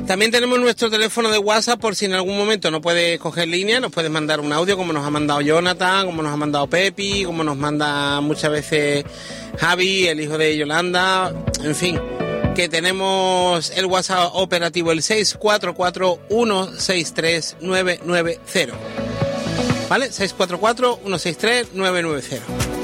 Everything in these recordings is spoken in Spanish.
También tenemos nuestro teléfono de WhatsApp por si en algún momento no puedes coger línea, nos puedes mandar un audio como nos ha mandado Jonathan, como nos ha mandado Pepi, como nos manda muchas veces Javi, el hijo de Yolanda, en fin, que tenemos el WhatsApp operativo el 644-163-990. ¿Vale? 644-163-990.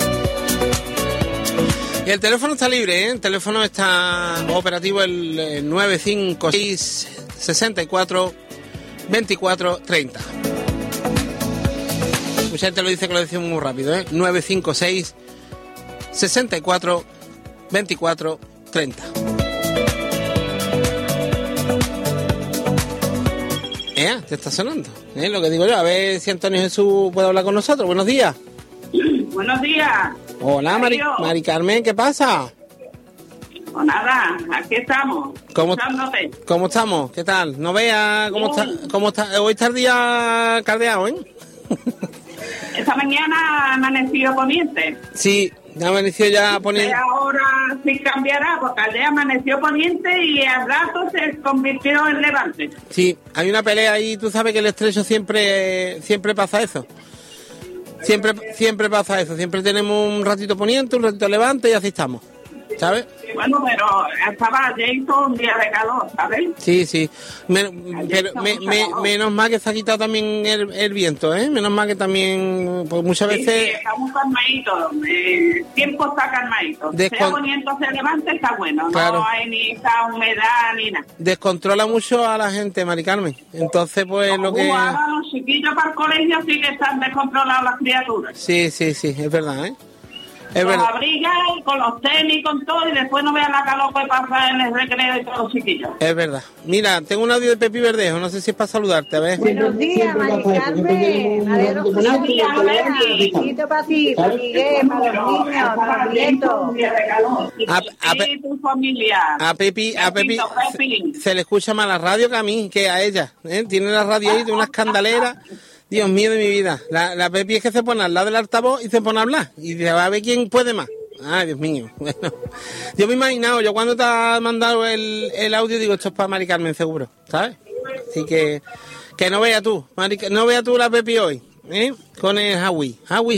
Y el teléfono está libre, ¿eh? El teléfono está operativo el 956 64 24 30. Mucha gente lo dice que lo decimos muy rápido, ¿eh? 956 64 24 30. Te está sonando, lo que digo yo. A ver si Antonio Jesús puede hablar con nosotros. Buenos días. Buenos días. Hola, Mari Carmen, ¿qué pasa? Pues nada, aquí estamos. ¿Cómo estamos? ¿Qué tal? No veas cómo está. Hoy está el día caldeado, ¿eh? Esta mañana amaneció poniente. Sí, amaneció ya poniente. Ahora sí cambiará, porque al día amaneció poniente y al rato se convirtió en levante. Sí, hay una pelea ahí, tú sabes que el estrecho siempre pasa eso. Siempre pasa eso, siempre tenemos un ratito poniente, un ratito levante y así estamos, ¿sabes? Bueno, pero estaba ayer un día de calor, ¿sabes? Sí. Menos mal que se ha quitado también el viento, ¿eh? Menos mal que también, pues muchas veces... Sí, está muy calmadito, el tiempo está calmadito. Sea poniendo, se levante, está bueno, claro. No hay ni esa humedad ni nada. Descontrola mucho a la gente, Mari Carmen, entonces pues lo que... Ahora los chiquillos para el colegio sí que están descontrolados las criaturas. Sí, es verdad, ¿eh? Con los abrigas, con los tenis, con todo, y después no vean la calor que pasa en el recreo y todos los chiquillos. Es verdad. Mira, tengo un audio de Pepi Verdejo, no sé si es para saludarte, a ver. Buenos días, Mari Carmen. Buenos días, besito para ti, para Miguel, para los niños, para los nietos. Y tu familia. A Pepi se le escucha más la radio que a mí, que a ella, ¿eh? Tiene la radio ahí de unas candaleras. Dios mío de mi vida. La Pepi es que se pone al lado del altavoz y se pone a hablar. Y se va a ver quién puede más. Ay, Dios mío. Bueno, yo me he imaginado, yo cuando te ha mandado el audio, digo, esto es para Mari Carmen seguro, ¿sabes? Así que no vea tú, no vea tú la Pepi hoy, ¿eh? Con el Hawi.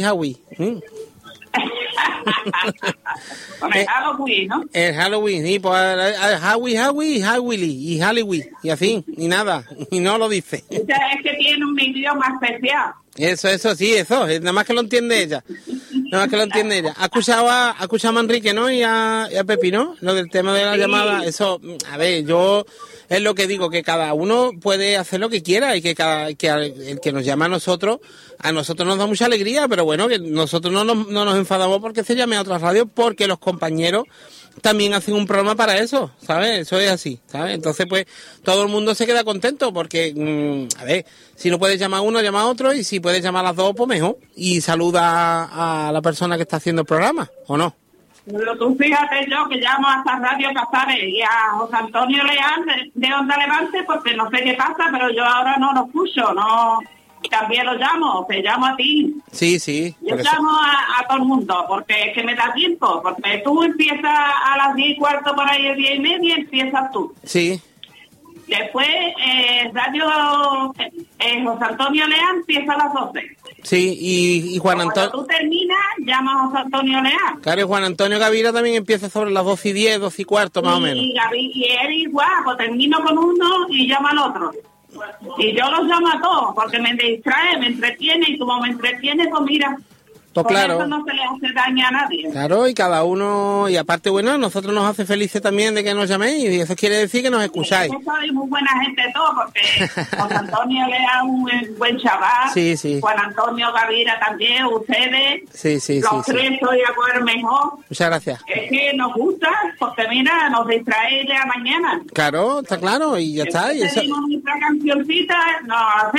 Con el Halloween, ¿no? El Halloween, sí, pues Halloween y Halloween, y así, y nada, y no lo dice. Es que tiene un idioma especial. Eso, nada más que lo entiende ella. ¿Ha escuchado a Manrique, no? Y a Pepi, ¿no? Lo del tema de la llamada, eso, a ver, yo... Es lo que digo, que cada uno puede hacer lo que quiera y que el que nos llama a nosotros nos da mucha alegría, pero bueno, que nosotros no nos enfadamos porque se llame a otras radios, porque los compañeros también hacen un programa para eso, ¿sabes? Eso es así, ¿sabes? Entonces, pues, todo el mundo se queda contento porque, a ver, si no puedes llamar a uno, llama a otro, y si puedes llamar a las dos, pues mejor. Y saluda a la persona que está haciendo el programa, ¿o no? Pero tú fíjate, yo que llamo hasta Radio Casares y a José Antonio Leal de Onda Levante, porque no sé qué pasa, pero yo ahora no lo escucho, no, también lo llamo, te llamo a ti. Sí. Yo llamo a todo el mundo, porque es que me da tiempo, porque tú empiezas a las 10:15 por ahí, 10:30, empiezas tú. Sí. Después, Radio José Antonio Leal empieza a las 12. Sí, y Juan Antonio... Cuando tú terminas, llamas a José Antonio Leal. Claro, y Juan Antonio Gavira también empieza sobre las 12:10, 12:15, más o menos. Y él igual, pues termino con uno y llamo al otro. Y yo los llamo a todos, porque me distrae, me entretiene, y como me entretiene, pues mira... Pues claro. Eso no se le hace daño a nadie. Claro, y cada uno, y aparte, bueno, a nosotros nos hace felices también de que nos llaméis, y eso quiere decir que nos escucháis. Yo soy muy buena gente todo, porque Juan Antonio Lea un buen chaval, sí. Juan Antonio Gavira también, ustedes, sí, los tres soy a coger mejor. Muchas gracias. Es que nos gusta, porque mira, nos distrae de la mañana. Claro, está claro, y ya está. Y eso... Tenemos nuestra cancioncita, nos